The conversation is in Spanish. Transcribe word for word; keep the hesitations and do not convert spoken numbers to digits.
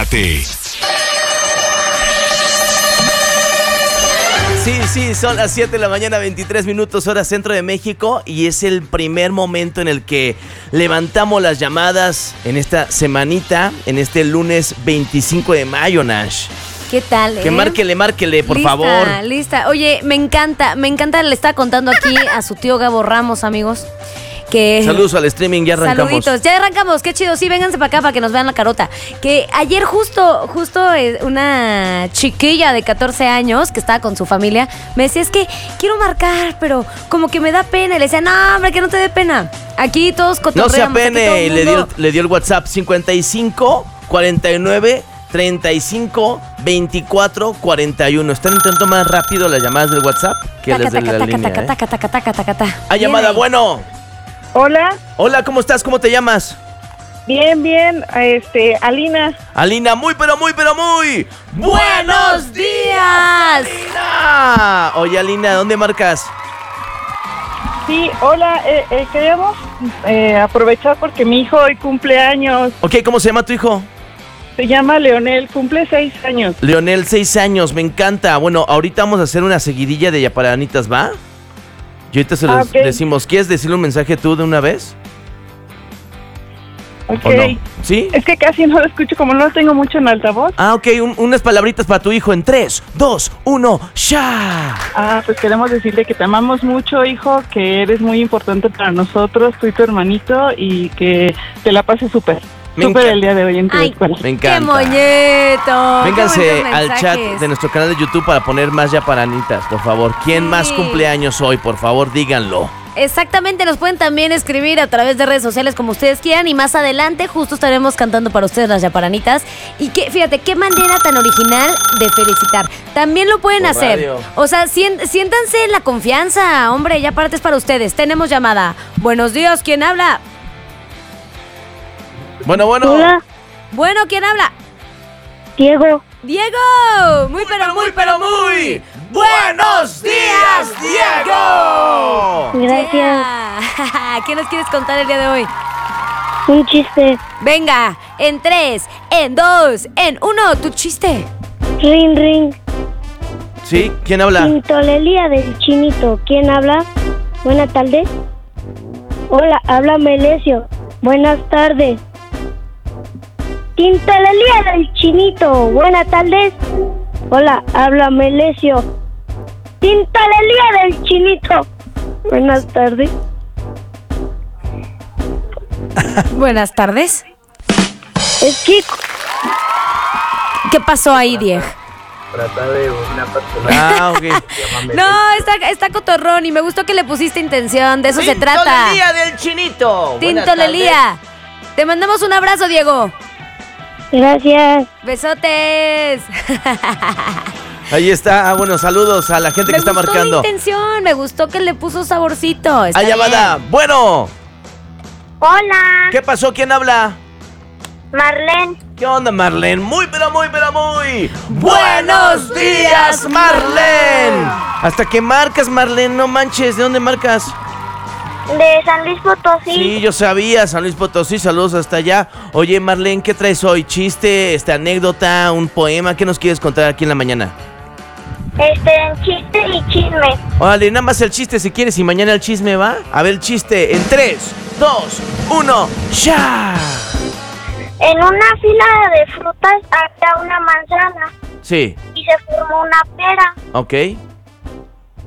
Comunícate. Sí, sí, son las siete de la mañana, veintitrés minutos, hora centro de México, y es el primer momento en el que levantamos las llamadas en esta semanita, en este lunes veinticinco de mayo, Nash. ¿Qué tal, eh? Que márquele, márquele, por lista, favor. Lista, Oye, me encanta, me encanta, le estaba contando aquí a su tío Gabo Ramos, amigos, que... Saludos al streaming, ya arrancamos. Saluditos, ya arrancamos, qué chido, sí, vénganse para acá para que nos vean la carota. Que ayer justo, justo eh, una chiquilla de catorce años que estaba con su familia, me decía, es que quiero marcar, pero como que me da pena. Y le decía, no, hombre, que no te dé pena. Aquí todos cotorreamos. No se apene, y le dio, le dio el WhatsApp cincuenta y cinco, cuarenta y nueve, treinta y cinco, veinticuatro, cuarenta y uno. Están intentando más rápido las llamadas del WhatsApp que las de la línea, ¿eh? Taca, taca, taca, taca, taca. Hay llamada, bueno. Hola. Hola, ¿cómo estás? ¿Cómo te llamas? Bien, bien, este, Alina. Alina, muy, pero muy, pero muy... ¡Buenos días! Alina. Oye, Alina, ¿dónde marcas? Sí, hola, eh, eh, queríamos eh, aprovechar porque mi hijo hoy cumple años. Ok, ¿cómo se llama tu hijo? Se llama Leonel, cumple seis años. Leonel, seis años, me encanta. Bueno, ahorita vamos a hacer una seguidilla de yaparanitas, ¿va? Y ahorita se los Ah, ok. decimos. ¿Quieres decirle un mensaje tú de una vez? Ok. ¿O no? ¿Sí? Es que casi no lo escucho, como no lo tengo mucho en altavoz. Ah, ok, un- unas palabritas para tu hijo en tres, dos, uno, ¡ya! Ah, pues queremos decirle que te amamos mucho, hijo, que eres muy importante para nosotros, tú y tu hermanito, y que te la pases súper. Me Súper enca- el día de hoy en tu Ay, escuela. Me encanta. ¡Qué moñeto! Vénganse Qué bonitos al chat mensajes. de nuestro canal de YouTube para poner más yaparanitas, por favor. ¿Quién Sí. más cumpleaños hoy? Por favor, díganlo. Exactamente, nos pueden también escribir a través de redes sociales como ustedes quieran, y más adelante justo estaremos cantando para ustedes las yaparanitas. Y que, fíjate, qué manera tan original de felicitar. También lo pueden Por hacer. radio. O sea, sien- siéntanse en la confianza, hombre, ya partes para ustedes. Tenemos llamada. Buenos días, ¿quién habla? Bueno, bueno. Hola, Bueno, ¿quién habla? Diego. ¡Diego! Muy, pero muy, pero muy. ¡Buenos días, Diego! Gracias. Yeah. ¿Qué nos quieres contar el día de hoy? Un chiste. Venga, en tres, en dos, en uno, tu chiste. Ring, ring. ¿Sí? ¿Quién habla? Tintolería del chinito. ¿Quién habla? Buenas tardes. Hola, habla Melesio. Buenas tardes. Tintolería del chinito. Buenas tardes. Hola, habla Melesio. Tintolería del chinito. Buenas tardes. Buenas tardes. Es que ¿Qué pasó ahí, Diego? Trata de una persona Ah, ok. que se llama Melissa. No, está, está cotorrón y me gustó que le pusiste intención. De eso se trata. Tintolelía del chinito. Buenas Tintolelía. Te mandamos un abrazo, Diego. gracias. Besotes. tardes. Ahí está. Ah, bueno, saludos a la gente Me que está gustó marcando. la intención, me gustó que le puso saborcito. Está Hay llamada. bien. Bueno. Hola, ¿Qué pasó? ¿Quién habla? Marlene. ¿Qué onda, Marlene? Muy, pero muy, pero muy... ¡Buenos días, Marlene! Hasta que marcas, Marlene, no manches. ¿De dónde marcas? De San Luis Potosí. Sí, yo sabía, San Luis Potosí, saludos hasta allá. Oye, Marlene, ¿qué traes hoy? ¿Chiste, esta anécdota, un poema? ¿Qué nos quieres contar aquí en la mañana? Este, chiste y chisme. Órale, nada más el chiste si quieres y mañana el chisme, ¿va? A ver el chiste en tres, dos, uno, ¡ya! En una fila de frutas había una manzana Sí, y se formó una pera. ok.